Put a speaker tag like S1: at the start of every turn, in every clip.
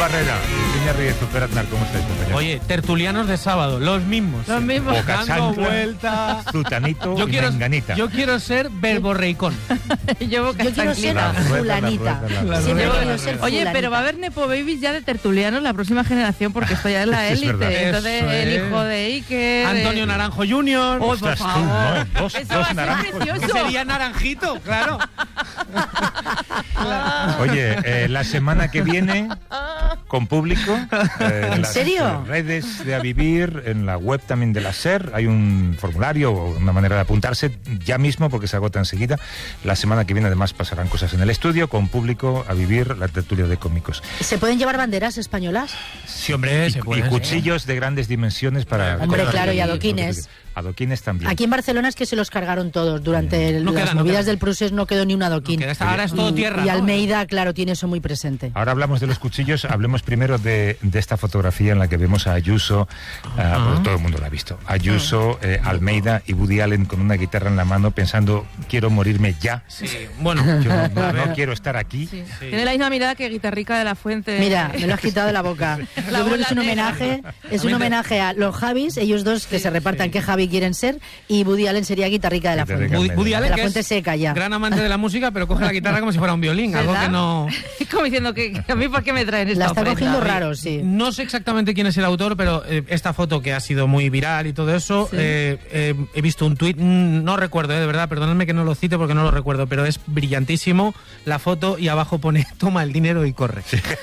S1: Barrera, Virginia Reyes, Super Aznar, ¿cómo estáis, compañeros?
S2: Oye, tertulianos de sábado, los mismos.
S3: Los mismos.
S1: Boca
S2: Dando
S1: Chancla,
S2: vueltas.
S1: Zutanito y Menganita.
S2: Yo quiero ser verborreicón.
S3: Yo
S4: quiero ser fulanita. Siempre he querido ser
S3: Oye,
S4: fulanita.
S3: pero va a haber Nepo Babies ya de tertulianos la próxima generación porque esto ya es la
S1: Es verdad.
S3: élite. Entonces,
S2: Eso
S3: el
S2: es.
S3: hijo de Iker.
S2: Antonio Naranjo Jr.
S3: Oh, por
S1: Ostras, tú,
S3: favor.
S1: ¿no? Dos
S3: Eso va a ser
S1: naranjos.
S3: precioso.
S2: Sería Naranjito, claro.
S1: Oye, la semana que viene, con público,
S4: ¿En
S1: las
S4: serio?
S1: redes de A Vivir, en la web también de la SER, hay un formulario o una manera de apuntarse ya mismo porque se agota enseguida. La semana que viene además pasarán cosas en el estudio, con público, A Vivir, la tertulia de cómicos.
S4: ¿Se pueden llevar banderas españolas?
S2: Sí, hombre, se puede.
S1: Y cuchillos de grandes dimensiones para...
S4: Hombre,
S1: cortar
S4: claro, y
S1: el-
S4: adoquines.
S1: Adoquines también.
S4: Aquí en Barcelona es que se los cargaron todos. Durante
S2: No
S4: las
S2: queda, no
S4: movidas
S2: queda.
S4: del Prusés no quedó ni un adoquín.
S2: Ahora es todo tierra.
S4: Y
S2: ¿no?
S4: Almeida, claro, tiene eso muy presente.
S1: Ahora hablamos de los cuchillos, hablemos primero de esta fotografía en la que vemos a Ayuso, bueno, todo el mundo la ha visto, Ayuso, Almeida y Woody Allen con una guitarra en la mano pensando, quiero morirme ya,
S2: Sí, bueno.
S1: yo no quiero estar aquí.
S3: Sí. Tiene la misma mirada que Guitarrica de la Fuente.
S4: Mira, me lo has quitado de la boca.
S3: La
S4: Yo creo que es un
S3: bola negra.
S4: homenaje, es un homenaje a los Javis, ellos dos que se repartan qué Javi quieren ser, y Woody Allen sería Guitarrica de la Fuente.
S1: Guitarrica.
S2: Woody
S4: De
S2: Allen,
S4: la
S2: que
S4: Fuente
S2: es
S4: seca ya.
S2: gran amante de la música, pero coge la guitarra como si fuera un violín, algo
S3: ¿Verdad?
S2: que no...
S3: Como diciendo que a mí, ¿por qué me traen esta
S4: La está
S3: ofrenda?
S4: cogiendo raro, sí.
S2: No sé exactamente quién es el autor, pero esta foto que ha sido muy viral y todo eso,
S3: Sí.
S2: he visto un tuit, no recuerdo, de verdad, perdónenme que no lo cite porque no lo recuerdo, pero es brillantísimo la foto y abajo pone toma el dinero y corre.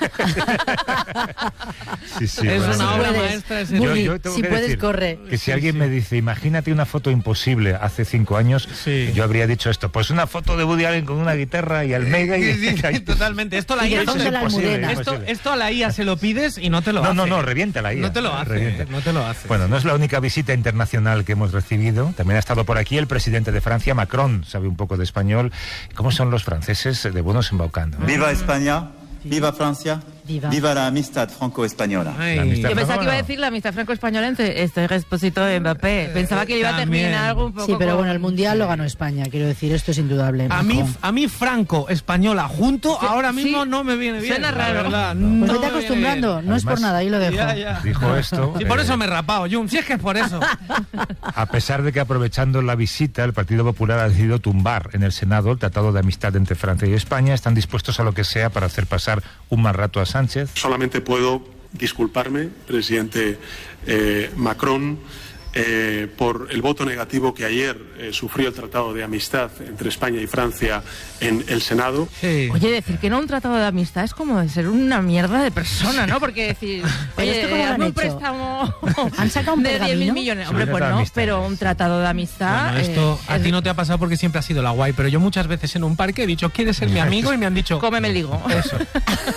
S1: Sí, sí,
S2: Es
S1: bueno,
S2: una
S1: bueno.
S2: obra
S4: puedes.
S2: maestra ese
S4: Woody,
S1: Yo tengo
S4: si
S1: que
S4: puedes,
S1: decir
S4: corre.
S1: que si alguien me dice, imagínate una foto imposible hace 5 años,
S2: Sí.
S1: yo habría dicho esto, pues una foto de Woody Allen con una guitarra y Almeida y...
S2: Totalmente. Esto a la
S4: Y
S2: IA,
S4: que ponga la almudena.
S2: esto a la IA se lo pides y no te lo hace.
S1: No, revienta la IA.
S2: No te lo hace,
S1: Revienta.
S2: no te lo hace.
S1: Bueno, no es la única visita internacional que hemos recibido. También ha estado por aquí el presidente de Francia, Macron, sabe un poco de español. ¿Cómo son los franceses de buenos embaucando?
S5: Viva España, viva Francia,
S4: Viva.
S5: viva la amistad franco-española.
S2: Ay.
S1: La amistad.
S3: Yo pensaba
S1: No,
S3: que iba a
S1: no.
S3: decir la amistad franco-española entre este Expósito de Mbappé. Pensaba que iba a
S2: También.
S3: terminar algo un poco.
S4: Sí, pero
S3: con-
S4: bueno, el Mundial lo ganó España, quiero decir, esto es indudable. Macron.
S2: A mí franco-española junto
S3: Sí,
S2: ahora mismo
S3: sí.
S2: no me viene bien.
S3: Suena
S2: la
S3: raro.
S2: verdad,
S4: Pues
S2: no
S4: vete
S2: me viene
S4: acostumbrando,
S2: bien.
S4: no es por
S1: Además,
S4: nada, ahí lo dejo.
S2: Ya.
S1: Dijo esto.
S2: Sí, por eso me he rapado, Jun. Si es que es por eso.
S1: A pesar de que aprovechando la visita, el Partido Popular ha decidido tumbar en el Senado el Tratado de Amistad entre Francia y España, están dispuestos a lo que sea para hacer pasar un mal rato a Sánchez.
S6: Solamente puedo disculparme, presidente Macron, por el voto negativo que ayer sufrió el Tratado de Amistad entre España y Francia en el Senado.
S2: Sí.
S3: Oye, decir que no un tratado de amistad es como de ser una mierda de persona, ¿no? Porque decir,
S4: Pero
S3: oye,
S4: esto cómo lo han
S3: hazme un
S4: hecho.
S3: préstamo
S4: ¿Han sacado un
S3: de 10.000
S4: pergamino?
S3: millones.
S1: Sí,
S3: Hombre,
S1: un
S3: pues
S1: tratado de
S3: no,
S1: amistad.
S3: pero un tratado de amistad...
S2: Bueno, esto a
S3: es-
S2: ti no te ha pasado porque siempre has sido la guay, pero yo muchas veces en un parque he dicho, ¿quieres ser mi amigo? Y me han dicho,
S3: Cómeme el higo.
S2: eso.